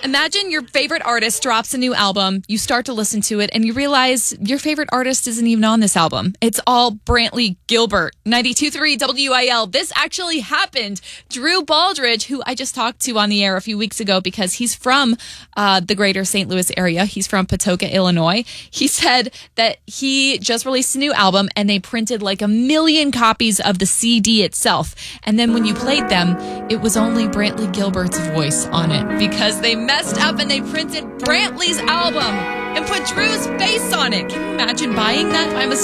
Imagine your favorite artist drops a new album, you start to listen to it, and you realize your favorite artist isn't even on this album. It's all Brantley Gilbert. 92.3 WIL. This actually happened. Drew Baldridge, who I just talked to on the air a few weeks ago because he's from the greater St. Louis area. He's from Patoka, Illinois. He said that he just released a new album and they printed like 1 million copies of the CD itself. And then when you played them, it was only Brantley Gilbert's voice on it because they messed up and they printed Brantley's album and put Drew's face on it. Can you imagine buying that by mistake?